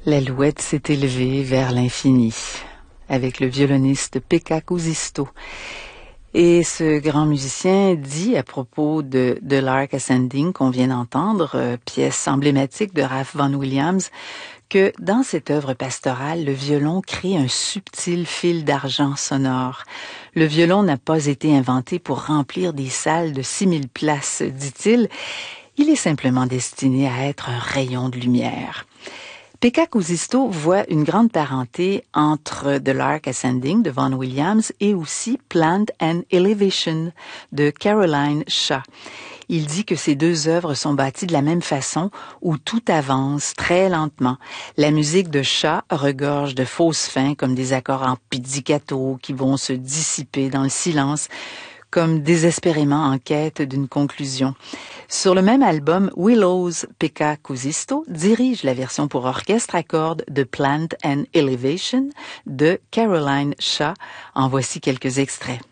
L'alouette s'est élevée vers l'infini avec le violoniste Pekka Kuusisto. Et ce grand musicien dit à propos de The Lark Ascending qu'on vient d'entendre, pièce emblématique de Ralph Vaughan Williams, que dans cette œuvre pastorale, le violon crée un subtil fil d'argent sonore. Le violon n'a pas été inventé pour remplir des salles de 6000 places, dit-il. Il est simplement destiné à être un rayon de lumière. Pekka Kuusisto voit une grande parenté entre The Lark Ascending de Vaughan Williams et aussi Plant and Elevation de Caroline Shaw. Il dit que ces deux œuvres sont bâties de la même façon, où tout avance très lentement. La musique de Shaw regorge de fausses fins, comme des accords en pizzicato qui vont se dissiper dans le silence, comme désespérément en quête d'une conclusion. Sur le même album, Willows, Pekka Kuusisto dirige la version pour orchestre à cordes de Plant and Elevation de Caroline Shaw. En voici quelques extraits.